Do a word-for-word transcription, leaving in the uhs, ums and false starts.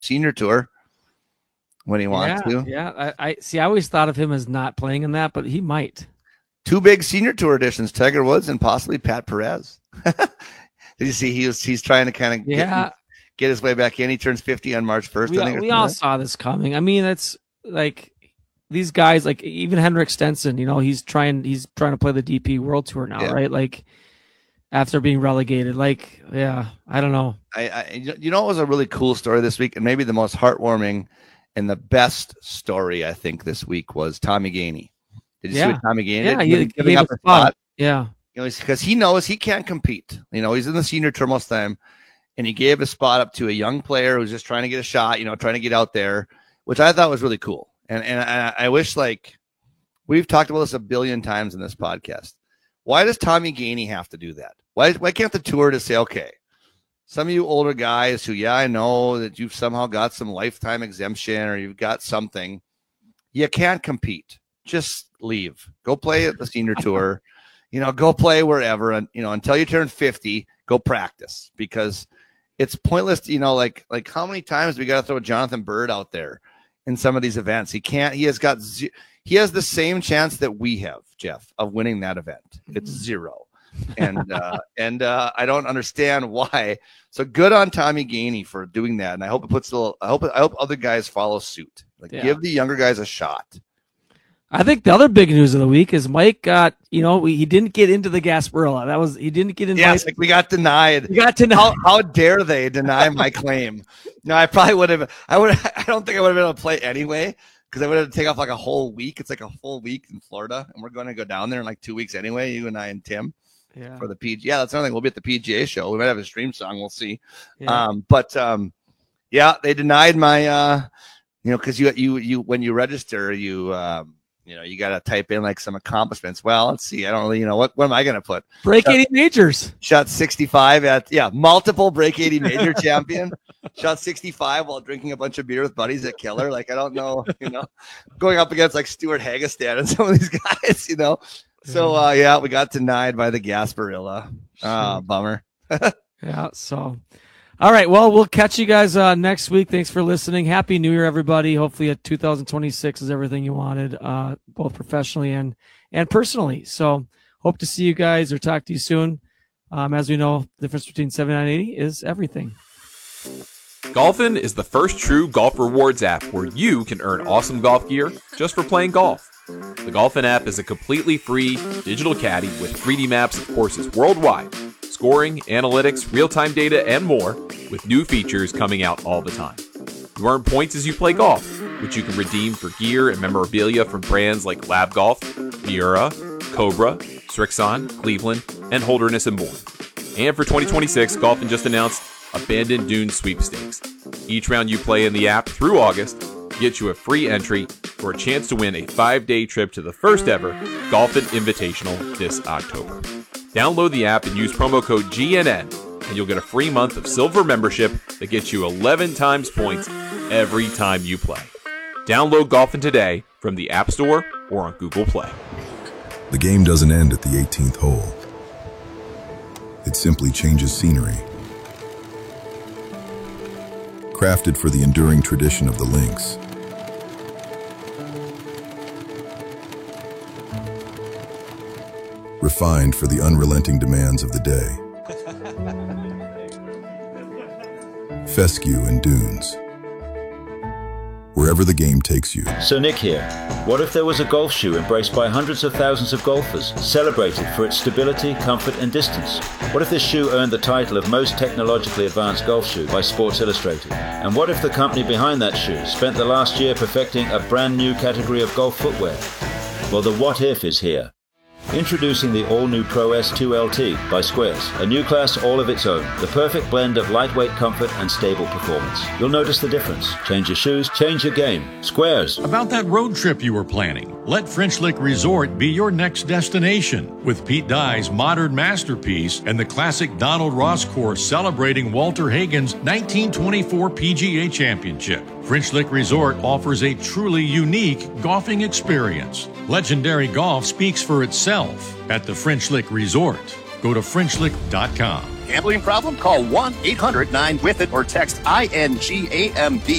senior tour when he wants yeah, to. Yeah, I, I see. I always thought of him as not playing in that, but he might. Two big senior tour editions: Tiger Woods and possibly Pat Perez. Did you see he was he's trying to kind of yeah get, get his way back in? He turns fifty on March first. We, I think we all saw this coming. I mean, it's like these guys, like even Henrik Stenson. You know, he's trying he's trying to play the D P World Tour now, yeah. right? Like after being relegated. Like, yeah, I don't know. I, I you know, it was a really cool story this week, and maybe the most heartwarming and the best story I think this week was Tommy Gainey. Did you yeah. see what Tommy Gainey yeah, did? He, he giving up a spot. spot. Yeah. You know, because he knows he can't compete. You know, he's in the senior tour most of the time, and he gave a spot up to a young player who's just trying to get a shot, you know, trying to get out there, which I thought was really cool. And and I, I wish, like, we've talked about this a billion times in this podcast. Why does Tommy Gainey have to do that? Why why can't the tour just say, okay, some of you older guys who, yeah, I know that you've somehow got some lifetime exemption or you've got something, you can't compete. Just leave. Go play at the senior tour. You know, go play wherever. And, you know, until you turn fifty, go practice because it's pointless. To, you know, like, like how many times we got to throw Jonathan Bird out there in some of these events? He can't, he has got, he has the same chance that we have, Jeff, of winning that event. It's zero. and, uh, and, uh, I don't understand why. So good on Tommy Gainey for doing that. And I hope it puts a little, I hope, I hope other guys follow suit. Like yeah. give the younger guys a shot. I think the other big news of the week is Mike got, you know, he didn't get into the Gasparilla. That was, he didn't get into. Yes, like we got denied. We got denied. How, how dare they deny my claim? No, I probably would have, I would, I don't think I would have been able to play anyway because I would have to take off like a whole week. It's like a full week in Florida and we're going to go down there in like two weeks anyway, you and I and Tim yeah. for the P G A. Yeah, that's another thing. We'll be at the P G A show. We might have a stream song. We'll see. Yeah. Um, but um, yeah, they denied my, uh, you know, cause you, you, you, when you register, you, um, you know, you got to type in like some accomplishments. Well, let's see. I don't really, you know, what, what am I going to put? Break eighty majors. Shot sixty-five at, yeah, multiple break eighty major champion. Shot sixty-five while drinking a bunch of beer with buddies at Killer. Like, I don't know, you know, going up against like Stuart Hagestad and some of these guys, you know. So, uh, yeah, we got denied by the Gasparilla. Ah, uh, bummer. yeah, so. All right, well, we'll catch you guys uh, next week. Thanks for listening. Happy New Year, everybody. Hopefully, two thousand twenty-six is everything you wanted, uh, both professionally and and personally. So, hope to see you guys or talk to you soon. Um, as we know, the difference between seventy-nine and eighty is everything. Golfin is the first true golf rewards app where you can earn awesome golf gear just for playing golf. The Golfin app is a completely free digital caddy with three D maps of courses worldwide, scoring, analytics, real-time data, and more, with new features coming out all the time. You earn points as you play golf, which you can redeem for gear and memorabilia from brands like Lab Golf, Miura, Cobra, Srixon, Cleveland, and Holderness and Bourne. And for twenty twenty-six, Golfin just announced Abandoned Dunes Sweepstakes. Each round you play in the app through August gets you a free entry for a chance to win a five-day trip to the first ever Golfin Invitational this October. Download the app and use promo code G N N, and you'll get a free month of silver membership that gets you eleven times points every time you play. Download Golfin today from the App Store or on Google Play. The game doesn't end at the eighteenth hole. It simply changes scenery. Crafted for the enduring tradition of the links. Refined for the unrelenting demands of the day. Fescue and Dunes. Wherever the game takes you. So Nick here. What if there was a golf shoe embraced by hundreds of thousands of golfers, celebrated for its stability, comfort and distance? What if this shoe earned the title of most technologically advanced golf shoe by Sports Illustrated? And what if the company behind that shoe spent the last year perfecting a brand new category of golf footwear? Well, the what if is here. Introducing the all-new Pro S two L T by Squares, a new class all of its own, the perfect blend of lightweight comfort and stable performance. You'll notice the difference. Change your shoes, change your game. Squares. About that road trip you were planning, let French Lick Resort be your next destination. With Pete Dye's modern masterpiece and the classic Donald Ross course celebrating Walter Hagen's nineteen twenty-four P G A Championship. French Lick Resort offers a truly unique golfing experience. Legendary golf speaks for itself at the French Lick Resort. Go to French Lick dot com. Gambling problem? Call one eight hundred nine with it or text I N G A M B